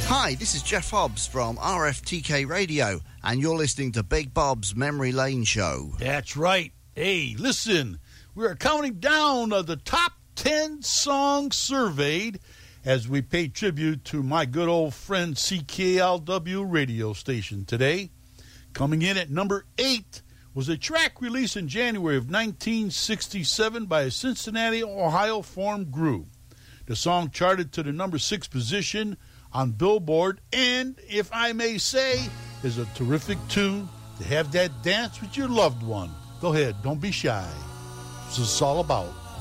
Hi, this is Jeff Hobbs from RFTK Radio, and you're listening to Big Bob's Memory Lane Show. That's right. Hey, listen, we are counting down the top 10 songs surveyed as we pay tribute to my good old friend CKLW radio station today. Coming in at number 8 was a track released in January of 1967 by a Cincinnati, Ohio formed group. The song charted to the number 6 position on Billboard, and, if I may say, is a terrific tune to have that dance with your loved one. Go ahead, don't be shy. This is all about.